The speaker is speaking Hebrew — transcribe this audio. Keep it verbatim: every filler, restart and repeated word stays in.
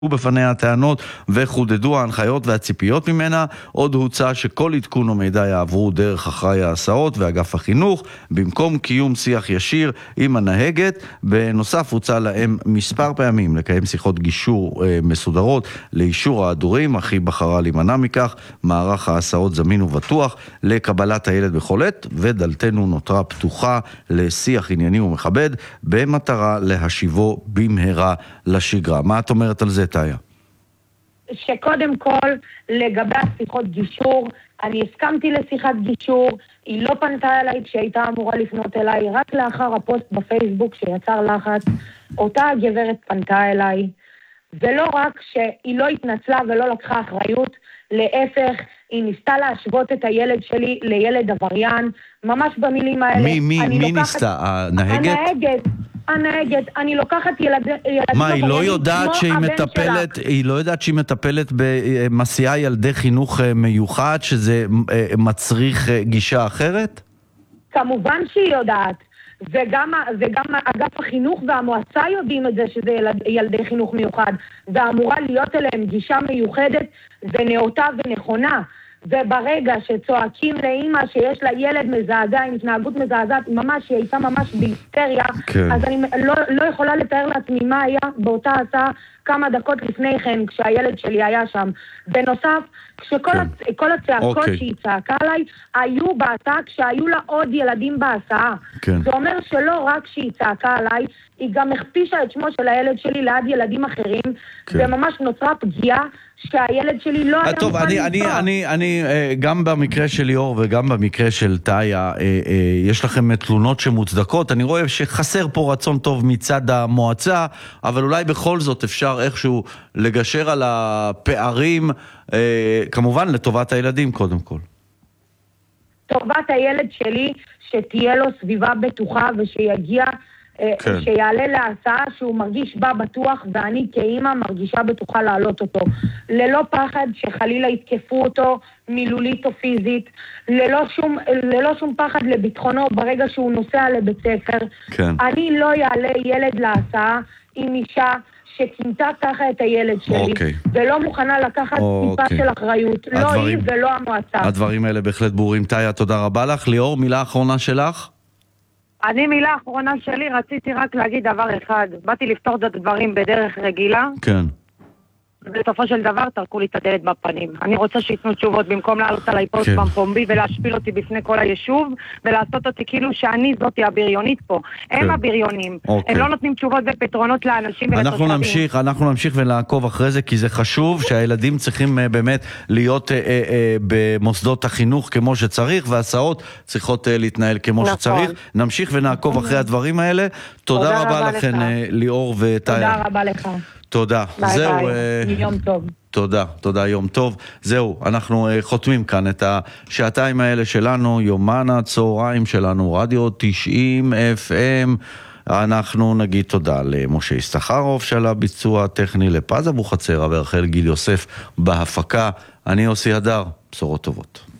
ובפניה הטענות וחודדו ההנחיות והציפיות ממנה. עוד הוצע שכל עדכון ומידע יעברו דרך אחראי ההסעות ואגף החינוך, במקום קיום שיח ישיר עם הנהגת. בנוסף הוצע להם מספר פעמים לקיים שיחות גישור אה, מסודרות לאישור ההדורים, אך היא בחרה להימנע מכך. מערך ההסעות זמין ובטוח לקבלת הילד בכל עת, ודלתנו נותרה פתוחה לשיח ענייני ומכבד, במטרה להשיבו במהרה לשגרה. מה את אומרת על זה, תאיה? שקודם כל, לגבי השיחות גישור, אני הסכמתי לשיחת גישור, היא לא פנתה אליי כשהייתה אמורה לפנות אליי, רק לאחר הפוסט בפייסבוק שיצר לחץ, אותה הגברת פנתה אליי, ולא רק שהיא לא התנצלה ולא לקחה אחריות, להפך, היא ניסתה להשוות את הילד שלי לילד עבריין, ממש במילים האלה. מי, מי, מי לוקחת... ניסתה? הנהגת? הנהגת. הנהגת, אני לוקחת ילד, ילדים... מה, היא לא יודעת שהיא מטפלת, היא לא יודעת שהיא מטפלת במסיעה ילדי חינוך מיוחד, שזה מצריך גישה אחרת? כמובן שהיא יודעת, וגם, וגם אגף החינוך והמועצה יודעים את זה שזה ילד, ילדי חינוך מיוחד, ואמורה להיות אליהם גישה מיוחדת ונאותה ונכונה. וברגע שצועקים לאמא שיש לה ילד מזעזע, עם התנהגות מזעזעת, ממש, היא הייתה ממש בהיסטריה, כן. אז אני לא, לא יכולה לתאר לעצמי מה היה באותה הצעה כמה דקות לפני כן, כשהילד שלי היה שם. בנוסף, כשכל כן. הצ... כל הצעקות אוקיי. שהיא צעקה עליי, היו בהסעה כשהיו לה עוד ילדים בהסעה. כן. זה אומר שלא רק שהיא צעקה עליי, היא גם הכפישה את שמו של הילד שלי ליד ילדים אחרים, כן. וממש נוצרה פגיעה שהילד שלי לא היה טוב, אני, אני, אני, אני, גם במקרה של ליאור וגם במקרה של תאיה, יש לכם תלונות שמוצדקות. אני רואה שחסר פה רצון טוב מצד המועצה, אבל אולי בכל זאת אפשר איכשהו לגשר על הפערים, כמובן לטובת הילדים קודם כל. טובת הילד שלי, שתהיה לו סביבה בטוחה ושיגיע... כן. שיעלה להסעה שהוא מרגיש בה בטוח, ואני כאימא מרגישה בטוחה להעלות אותו. ללא פחד שחלילה יתקפו אותו מילולית או פיזית, ללא שום, ללא שום פחד לביטחונו ברגע שהוא נוסע לבית ספר. כן. אני לא יעלה ילד להסעה עם אישה שכינתה ככה את הילד שלי, אוקיי. ולא מוכנה לקחת טיפה אוקיי. של אחריות. הדברים, לא היא ולא המועצה. הדברים האלה בהחלט ברורים. תאיה, תודה רבה לך. ליאור, מילה אחרונה שלך? אני מילה האחרונה שלי, רציתי רק להגיד דבר אחד. באתי לפתור את הדברים בדרך רגילה. כן. ובסופו של דבר תרקו לי את הדלת בפנים. אני רוצה שיתנו תשובות במקום לעלות עליי פוסט כן. בפומבי ולהשפיל אותי בפני כל היישוב, ולעשות אותי כאילו שאני זאתי הבריונית פה. כן. הם הבריונים. אוקיי. הם לא נותנים תשובות ופתרונות לאנשים. אנחנו נמשיך, אנחנו נמשיך ולעקוב אחרי זה, כי זה חשוב שהילדים צריכים באמת להיות אה, אה, במוסדות החינוך כמו שצריך, והסעות צריכות אה, להתנהל כמו נכון. שצריך. נמשיך ונעקוב אחרי הדברים האלה. תודה, תודה רבה, רבה לכן אה, ליאור ותאיה. תודה רבה לך. תודה. ביי זהו, ביי. יום טוב. תודה, תודה, יום טוב. זהו, אנחנו uh, חותמים כאן את השעתיים האלה שלנו, יומן הצהריים שלנו, רדיו תשעים אף אם. אנחנו נגיד תודה למשה יששכרוף של הביצוע הטכני, לפז אבוחצירא ורחל גיל יוסף בהפקה. אני יוסי הדר, בשורות טובות.